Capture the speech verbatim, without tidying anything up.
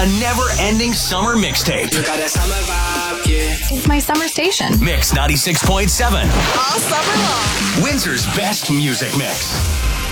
never-ending summer mixtape. You got that summer vibe, yeah. It's my summer station. Mix ninety-six point seven. All summer long. Windsor's best music mix.